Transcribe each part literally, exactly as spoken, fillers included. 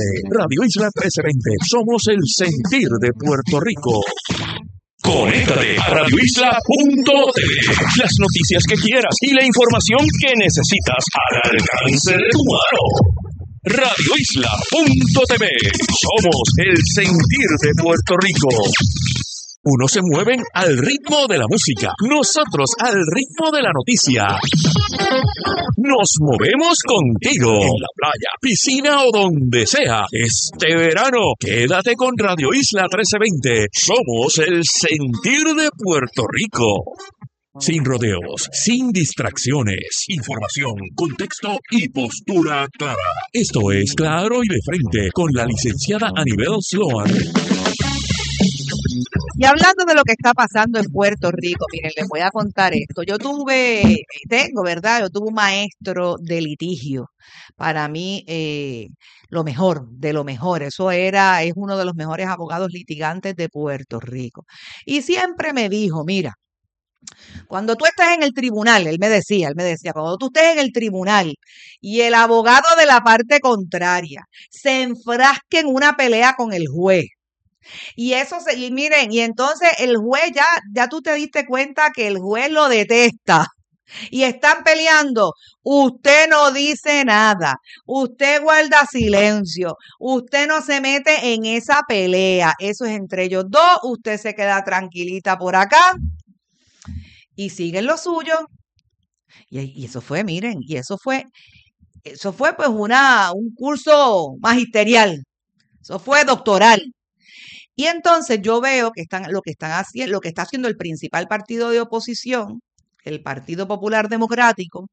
Radio Isla trece veinte. Somos el sentir de Puerto Rico. Conéctate a radio isla punto t v. Las noticias que quieras y la información que necesitas al alcance de tu mano. radio isla punto t v. Somos el sentir de Puerto Rico. Unos se mueven al ritmo de la música, nosotros al ritmo de la noticia. Nos movemos contigo en la playa, piscina o donde sea. Este verano, quédate con Radio Isla trece veinte. Somos el sentir de Puerto Rico. Sin rodeos, sin distracciones, información, contexto y postura clara. Esto es Claro y de Frente con la licenciada Anibel Sloan. Y hablando de lo que está pasando en Puerto Rico, miren, les voy a contar esto. Yo tuve, tengo, ¿verdad? Yo tuve un maestro de litigio. Para mí, eh, lo mejor, de lo mejor. Eso era, es uno de los mejores abogados litigantes de Puerto Rico. Y siempre me dijo, mira, cuando tú estés en el tribunal, él me decía, él me decía, cuando tú estés en el tribunal y el abogado de la parte contraria se enfrasque en una pelea con el juez, y eso se, y miren, y entonces el juez ya, ya tú te diste cuenta que el juez lo detesta y están peleando, usted no dice nada, usted guarda silencio, usted no se mete en esa pelea, eso es entre ellos dos, usted se queda tranquilita por acá y siguen lo suyo. Y, y eso fue, miren, y eso fue, eso fue pues una, un curso magisterial, eso fue doctoral. Y entonces yo veo que están, lo que están haciendo, lo que está haciendo el principal partido de oposición, el Partido Popular Democrático,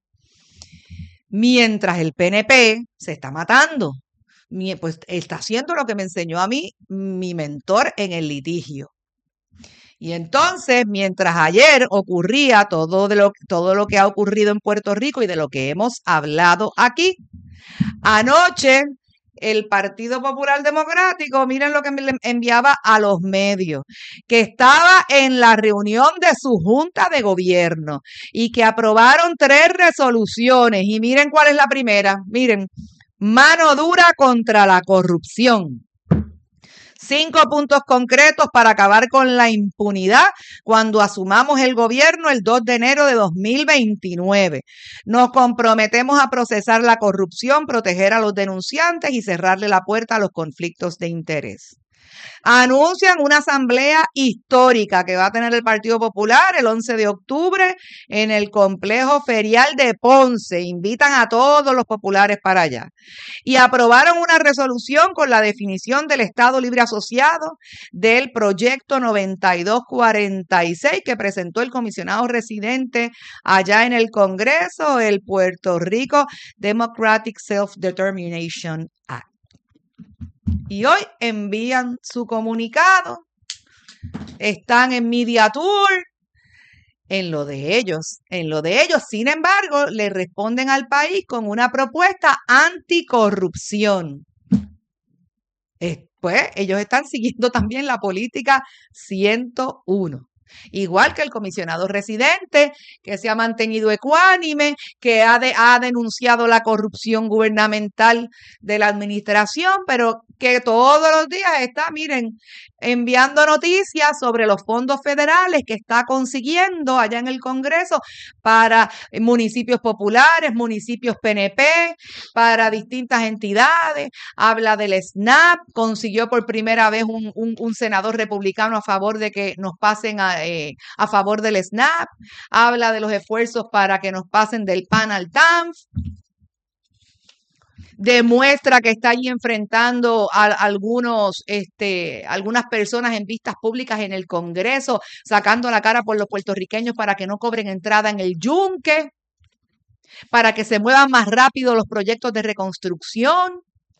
mientras el P N P se está matando. Pues está haciendo lo que me enseñó a mí mi mentor en el litigio. Y entonces, mientras ayer ocurría todo, de lo, todo lo que ha ocurrido en Puerto Rico y de lo que hemos hablado aquí, anoche el Partido Popular Democrático, miren lo que me enviaba a los medios, que estaba en la reunión de su junta de gobierno y que aprobaron tres resoluciones. Y miren cuál es la primera. Miren, mano dura contra la corrupción. Cinco puntos concretos para acabar con la impunidad cuando asumamos el gobierno el dos de enero de dos mil veintinueve. Nos comprometemos a procesar la corrupción, proteger a los denunciantes y cerrarle la puerta a los conflictos de interés. Anuncian una asamblea histórica que va a tener el Partido Popular el once de octubre en el complejo ferial de Ponce. Invitan a todos los populares para allá. Y aprobaron una resolución con la definición del Estado Libre Asociado del proyecto noventa y dos cuarenta y seis que presentó el comisionado residente allá en el Congreso, el Puerto Rico Democratic Self-Determination Act. Y hoy envían su comunicado, están en Media Tour, en lo de ellos, en lo de ellos. Sin embargo, le responden al país con una propuesta anticorrupción. Pues ellos están siguiendo también la política ciento uno. Igual que el comisionado residente, que se ha mantenido ecuánime, que ha, de, ha denunciado la corrupción gubernamental de la administración, pero que todos los días está, miren, enviando noticias sobre los fondos federales que está consiguiendo allá en el Congreso para municipios populares, municipios P N P, para distintas entidades. Habla del SNAP, consiguió por primera vez un, un, un senador republicano a favor de que nos pasen a, eh, a favor del SNAP. Habla de los esfuerzos para que nos pasen del P A N al T A M F. Demuestra que está allí enfrentando a, a algunos, este, algunas personas en vistas públicas en el Congreso, sacando la cara por los puertorriqueños para que no cobren entrada en el yunque, para que se muevan más rápido los proyectos de reconstrucción.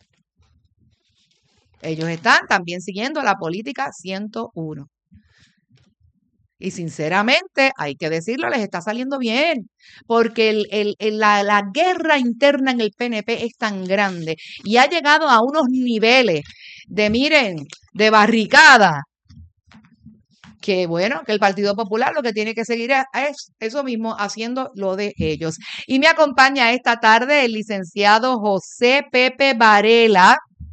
Ellos están también siguiendo la política ciento uno. Y sinceramente, hay que decirlo, les está saliendo bien, porque el, el, el, la, la guerra interna en el P N P es tan grande y ha llegado a unos niveles de, miren, de barricada, que bueno, que el Partido Popular lo que tiene que seguir es eso mismo, haciendo lo de ellos. Y me acompaña esta tarde el licenciado José Pepe Varela,